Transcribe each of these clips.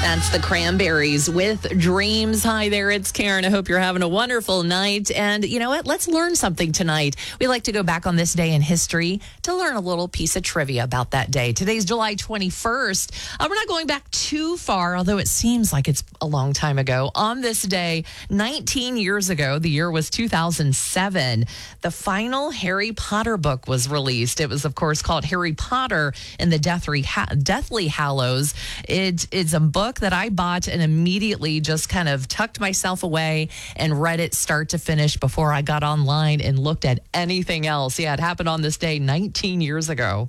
That's the Cranberries with Dreams. Hi there, it's Karen. I hope you're having a wonderful night. And you know what? Let's learn something tonight. We like to go back on this day in history to learn a little piece of trivia about that day. Today's July 21st. We're not going back too far, although it seems like it's a long time ago. On this day, 19 years ago, the year was 2007, the final Harry Potter book was released. It was, of course, called Harry Potter and the Deathly Hallows. It's a book that I bought and immediately just kind of tucked myself away and read it start to finish before I got online and looked at anything else. Yeah, it happened on this day 19 years ago.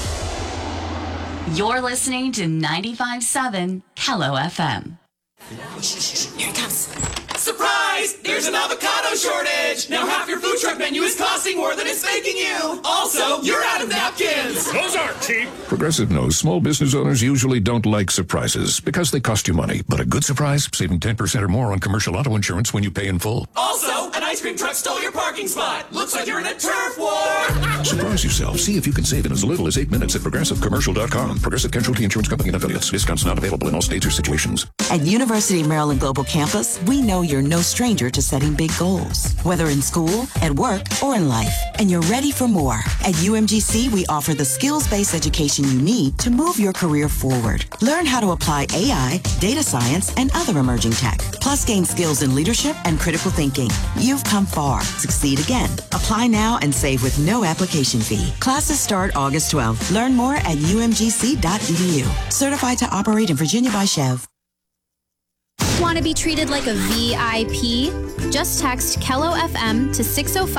You're listening to 95.7 Hello FM. Here it comes. Surprise! There's an avocado shortage! Now half your food truck menu is costing more than it's making you! Also, you're out of napkins! Those aren't cheap! Progressive knows small business owners usually don't like surprises because they cost you money. But a good surprise, saving 10% or more on commercial auto insurance when you pay in full. Also, an ice cream truck stole your parking spot! Looks like you're in a turf war! Surprise yourself. See if you can save in as little as 8 minutes at ProgressiveCommercial.com. Progressive Casualty Insurance Company and Affiliates. Discounts not available in all states or situations. At University of Maryland Global Campus, we know you're no stranger to setting big goals, whether in school, at work, or in life. And you're ready for more. At UMGC, we offer the skills-based education you need to move your career forward. Learn how to apply AI, data science, and other emerging tech. Plus, gain skills in leadership and critical thinking. You've come far. Succeed again. Apply now and save with no application fee. Classes start August 12th. Learn more at umgc.edu. Certified to operate in Virginia by Chev. Want to be treated like a VIP? Just text Kello FM to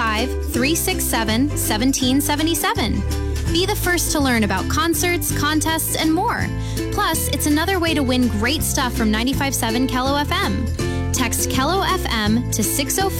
605-367-1777. Be the first to learn about concerts, contests, and more. Plus, it's another way to win great stuff from 95.7 Kello FM. Text Kello FM to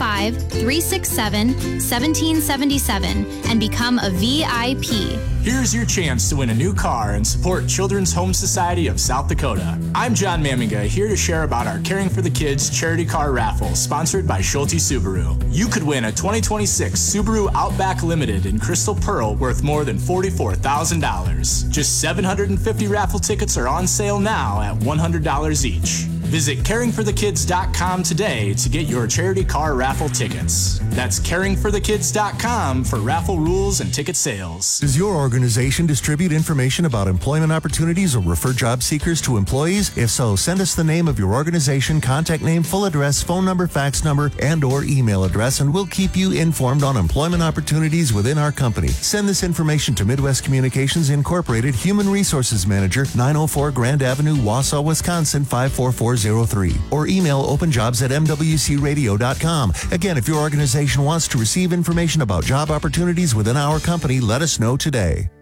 605-367-1777 and become a VIP. Here's your chance to win a new car and support Children's Home Society of South Dakota. I'm John Maminga, here to share about our Caring for the Kids charity car raffle sponsored by Schulte Subaru. You could win a 2026 Subaru Outback Limited in Crystal Pearl worth more than $44,000. Just 750 raffle tickets are on sale now at $100 each. Visit caringforthekids.com today to get your charity car raffle tickets. That's caringforthekids.com for raffle rules and ticket sales. Does your organization distribute information about employment opportunities or refer job seekers to employees? If so, send us the name of your organization, contact name, full address, phone number, fax number, and or email address, and we'll keep you informed on employment opportunities within our company. Send this information to Midwest Communications Incorporated, Human Resources Manager, 904 Grand Avenue, Wausau, Wisconsin, 54403, or email openjobs@mwcradio.com. Again, if your organization wants to receive information about job opportunities within our company, let us know today.